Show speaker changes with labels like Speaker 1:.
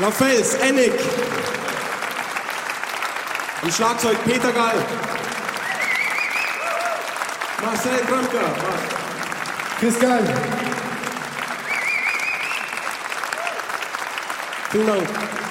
Speaker 1: Lafels, Ennick. Am Schlagzeug Peter Gall. Marcel Brömker.
Speaker 2: Chris Gall.
Speaker 1: Vielen Dank.